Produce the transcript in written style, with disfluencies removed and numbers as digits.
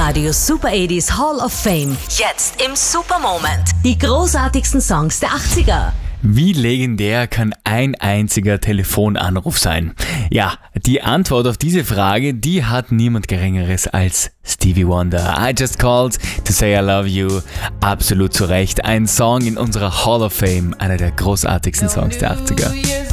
Live-Radio Super 80s Hall of Fame. Jetzt im Super Moment. Die großartigsten Songs der 80er. Wie legendär kann ein einziger Telefonanruf sein? Ja, die Antwort auf diese Frage, die hat niemand Geringeres als Stevie Wonder. I Just Called to Say I Love You. Absolut zu Recht. Ein Song in unserer Hall of Fame. Einer der großartigsten Songs der 80er.